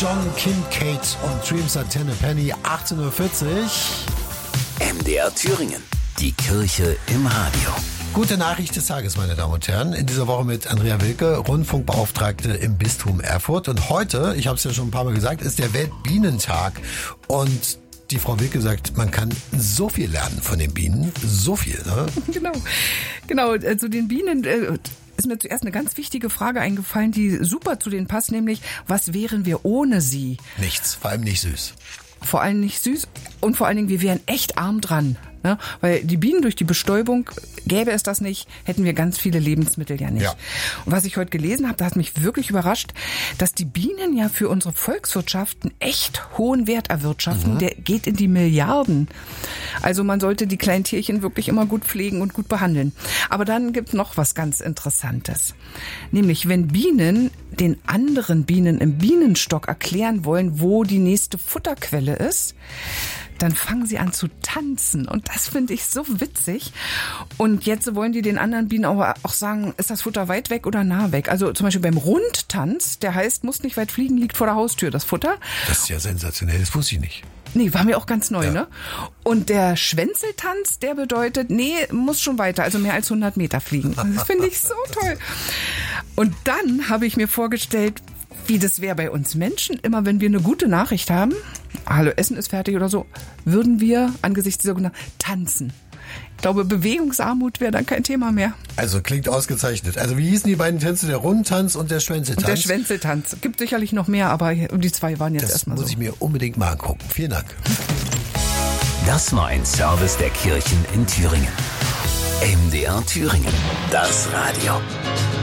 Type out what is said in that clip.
John Kincaid und Dreams Antenne Penny, 18.40 Uhr. MDR Thüringen, die Kirche im Radio. Gute Nachricht des Tages, meine Damen und Herren. In dieser Woche mit Andrea Wilke, Rundfunkbeauftragte im Bistum Erfurt. Und heute, ich habe es ja schon ein paar Mal gesagt, ist der Weltbienentag. Und die Frau Wilke sagt, man kann so viel lernen von den Bienen. So viel, ne? Genau. Zu den Bienen ist mir zuerst eine ganz wichtige Frage eingefallen, die super zu denen passt, nämlich, was wären wir ohne sie? Nichts, vor allem nicht süß. Vor allem nicht süß und vor allen Dingen, wir wären echt arm dran. Ne? Weil die Bienen durch die Bestäubung, gäbe es das nicht, hätten wir ganz viele Lebensmittel ja nicht. Ja. Und was ich heute gelesen habe, da hat mich wirklich überrascht, dass die Bienen ja für unsere Volkswirtschaft einen echt hohen Wert erwirtschaften. Der geht in die Milliarden. Also man sollte die kleinen Tierchen wirklich immer gut pflegen und gut behandeln. Aber dann gibt noch was ganz Interessantes. Nämlich, wenn Bienen den anderen Bienen im Bienenstock erklären wollen, wo die nächste Futterquelle ist, dann fangen sie an zu tanzen. Und das finde ich so witzig. Und jetzt wollen die den anderen Bienen auch sagen, ist das Futter weit weg oder nah weg? Also zum Beispiel beim Rundtanz, der heißt, muss nicht weit fliegen, liegt vor der Haustür, das Futter. Das ist ja sensationell, das wusste ich nicht. Nee, war mir auch ganz neu, ne? Und der Schwänzeltanz, der bedeutet, nee, muss schon weiter, also mehr als 100 Meter fliegen. Das finde ich so toll. Und dann habe ich mir vorgestellt, wie das wäre bei uns Menschen. Immer wenn wir eine gute Nachricht haben, hallo, Essen ist fertig oder so, würden wir angesichts dieser guten Nachricht tanzen. Ich glaube, Bewegungsarmut wäre dann kein Thema mehr. Also klingt ausgezeichnet. Also wie hießen die beiden Tänze? Der Rundtanz und der Schwänzeltanz? Und der Schwänzeltanz. Gibt sicherlich noch mehr, aber die zwei waren jetzt erstmal so. Das muss ich mir unbedingt mal angucken. Vielen Dank. Das war ein Service der Kirchen in Thüringen. MDR Thüringen, das Radio.